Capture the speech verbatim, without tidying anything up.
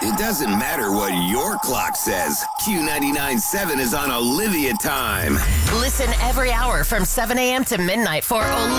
It doesn't matter what your clock says. Q ninety-nine point seven is on Olivia time. Listen every hour from seven a.m. to midnight for Olivia.